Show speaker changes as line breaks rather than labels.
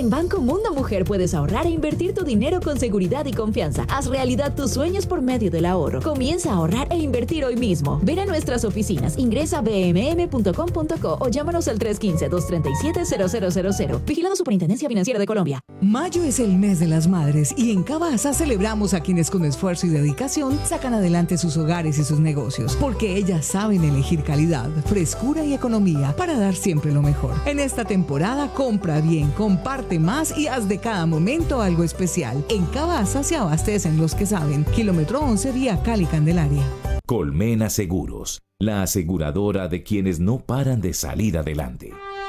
En Banco Mundo Mujer puedes ahorrar e invertir tu dinero con seguridad y confianza. Haz realidad tus sueños por medio del ahorro. Comienza a ahorrar e invertir hoy mismo. Ven a nuestras oficinas, ingresa a bmm.com.co o llámanos al 315-237-0000. Vigilado Superintendencia Financiera de Colombia.
Mayo es el mes de las madres y en Cavasa celebramos a quienes con esfuerzo y dedicación sacan adelante sus hogares y sus negocios, porque ellas saben elegir calidad, frescura y economía para dar siempre lo mejor. En esta temporada, compra bien, comparte más y haz de cada momento algo especial. En Cavasa se abastecen los que saben. Kilómetro 11 vía Cali Candelaria.
Colmena Seguros, la aseguradora de quienes no paran de salir adelante.